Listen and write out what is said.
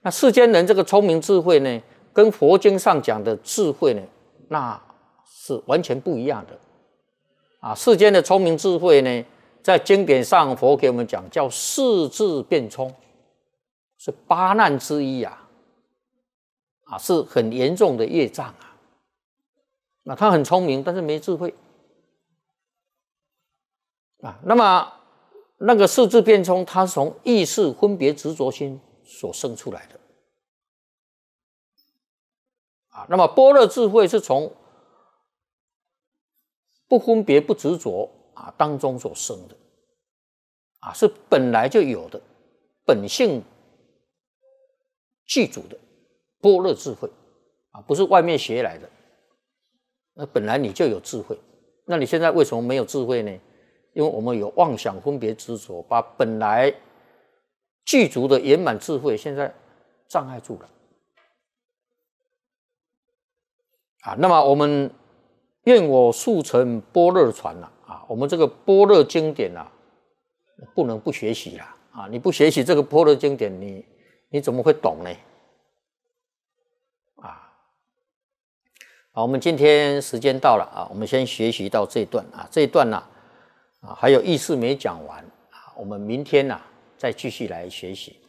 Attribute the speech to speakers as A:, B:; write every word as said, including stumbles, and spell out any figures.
A: 那世间人这个聪明智慧呢，跟佛经上讲的智慧呢，那是完全不一样的啊。世间的聪明智慧呢，在经典上佛给我们讲叫世智变聪，是八难之一啊，啊，是很严重的业障啊。那他很聪明，但是没智慧啊。那么那个世智变聪，它是从意识分别执着心所生出来的啊。那么般若智慧是从不分别不执着啊当中所生的啊，是本来就有的本性具足的般若智慧啊，不是外面学来的。那本来你就有智慧，那你现在为什么没有智慧呢？因为我们有妄想分别执着，把本来具足的圆满智慧现在障碍住了啊。那么我们愿我速成般若船了啊，我们这个般若经典啊，不能不学习啦啊！你不学习这个般若经典，你你怎么会懂呢？啊！好，我们今天时间到了啊，我们先学习到这一段啊，这一段呢 啊, 啊还有意思没讲完啊，我们明天呢、啊、再继续来学习。